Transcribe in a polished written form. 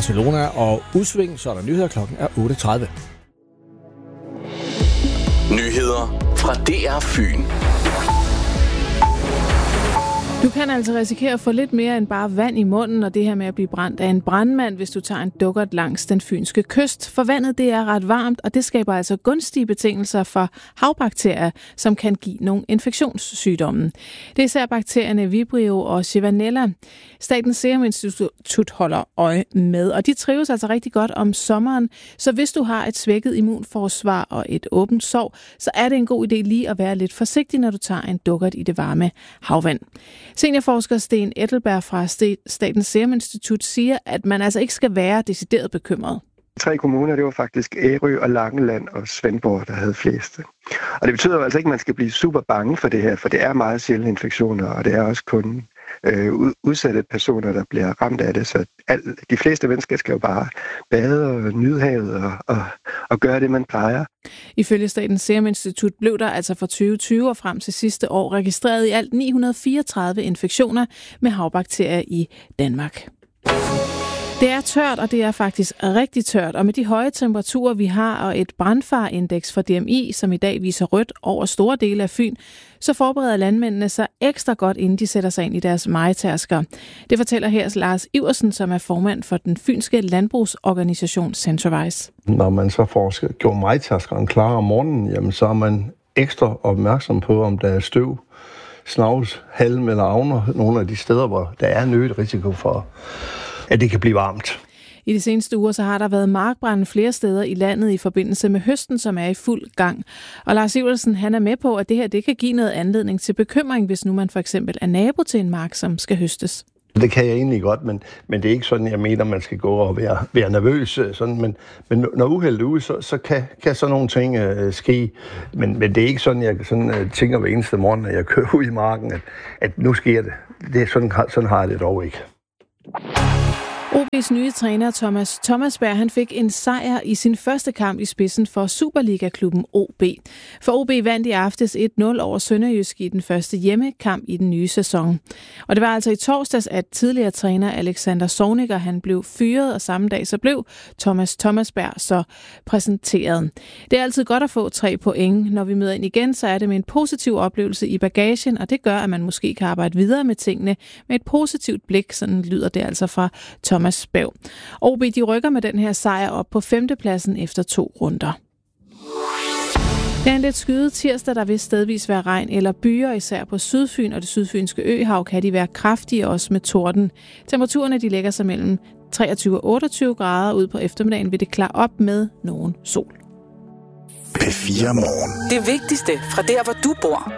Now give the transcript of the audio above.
Barcelona og udsving, så er der nyheder. Klokken er 8:30. Nyheder fra DR Fyn. Du kan altså risikere at få lidt mere end bare vand i munden, og det her med at blive brændt af en brandmand, hvis du tager en dukkert langs den fynske kyst. For vandet det er ret varmt, og det skaber altså gunstige betingelser for havbakterier, som kan give nogle infektionssygdomme. Det er især bakterierne Vibrio og Chivanella. Statens Serum Institut holder øje med, og de trives altså rigtig godt om sommeren. Så hvis du har et svækket immunforsvar og et åbent sår, så er det en god idé lige at være lidt forsigtig, når du tager en dukkert i det varme havvand. Seniorforsker Sten Ettelberg fra Statens Serum Institut siger, at man altså ikke skal være decideret bekymret. 3 kommuner, det var faktisk Ærø og Langeland og Svendborg, der havde flest. Og det betyder jo altså ikke, at man skal blive super bange for det her, for det er meget sjældne infektioner, og det er også kun udsatte personer, der bliver ramt af det. Så de fleste mennesker skal jo bare bade og nyde havet og gøre det, man plejer. Ifølge Statens Serum Institut blev der altså fra 2020 og frem til sidste år registreret i alt 934 infektioner med havbakterier i Danmark. Det er tørt, og det er faktisk rigtig tørt, og med de høje temperaturer, vi har, og et brandfarindeks fra DMI, som i dag viser rødt over store dele af Fyn, så forbereder landmændene sig ekstra godt, inden de sætter sig ind i deres mejetærsker. Det fortæller her Lars Iversen, som er formand for den fynske landbrugsorganisation Centervise. Når man så får gjort mejetærskeren klar om morgenen, jamen, så er man ekstra opmærksom på, om der er støv, snavs, halm eller avner, nogle af de steder, hvor der er en øget risiko for, at det kan blive varmt. I de seneste uger så har der været markbrande flere steder i landet i forbindelse med høsten, som er i fuld gang. Og Lars Iversen, han er med på, at det her det kan give noget anledning til bekymring, hvis nu man for eksempel er nabo til en mark, som skal høstes. Det kan jeg egentlig godt, men det er ikke sådan, jeg mener, man skal gå og være nervøs. Sådan, men når uheldet er ude, så kan sådan nogle ting ske. Men det er ikke sådan, jeg tænker hver eneste morgen, når jeg kører ud i marken, at nu sker det. Sådan har jeg det dog ikke. OB's nye træner Thomas Thomasberg, han fik en sejr i sin første kamp i spidsen for Superliga-klubben OB. For OB vandt i aftes 1-0 over Sønderjysk i den første hjemmekamp i den nye sæson. Og det var altså i torsdags, at tidligere træner Alexander Zorniger, han blev fyret, og samme dag så blev Thomas Thomasberg så præsenteret. Det er altid godt at få 3 point. Når vi møder ind igen, så er det med en positiv oplevelse i bagagen, og det gør, at man måske kan arbejde videre med tingene med et positivt blik. Sådan lyder det altså fra Thomas Berg. OB de rykker med den her sejr op på 5. pladsen efter 2 runder. Det er en lidt skyet tirsdag, der vil stedvis være regn eller byer, især på Sydfyn og det sydfynske øhav kan de være kraftige også med torden. Temperaturerne de lægger sig mellem 23 og 28 grader. Ud på eftermiddagen vil det klare op med nogen sol. P4 Morgen. Det vigtigste fra der, hvor du bor.